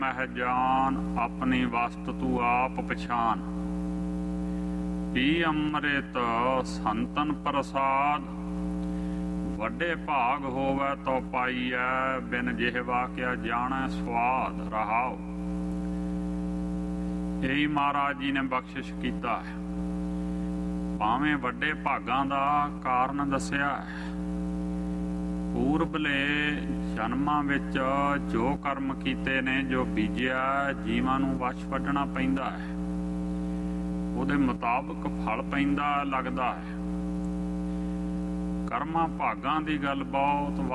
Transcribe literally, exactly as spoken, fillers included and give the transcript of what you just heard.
ਮਹਿ ਜਾਨ ਆਪਣੀ ਵਸਤ ਤੂੰ ਆਪ ਪਛਾਨ। ਪੀ ਅੰਮ੍ਰਿਤ ਸੰਤਨ ਪ੍ਰਸਾਦ ਵੱਡੇ ਭਾਗ ਹੋਵੇ ਤੋ ਪਾਈਐ। ਬਿਨ ਜਿਹਵਾ ਕਿਆ ਜਾਣੈ ਸਵਾਦ ਰਹਾਓ। ਇਹੀ ਮਹਾਰਾਜ ਜੀ ਨੇ ਬਖਸ਼ਿਸ਼ ਕੀਤਾ ਹੈ। ਭਾਵੇਂ ਵੱਡੇ ਭਾਗਾਂ ਦਾ ਕਾਰਨ ਦੱਸਿਆ ਹੈ। ਪੂਰਬਲੇ ਜਨਮਾਂ ਵਿੱਚ ਜੋ ਕਰਮ ਕੀਤੇ ਨੇ, ਜੋ ਬੀਜਿਆ, ਜੀਵਾਂ ਨੂੰ ਵਸ਼ ਵੱਢਣਾ ਪੈਂਦਾ ਹੈ। ਉਹਦੇ ਮੁਤਾਬਕ ਫਲ ਪੈਂਦਾ ਲੱਗਦਾ ਹੈ। ਕਰਮਾਂ ਭਾਗਾਂ ਦੀ ਗੱਲ ਬਹੁਤ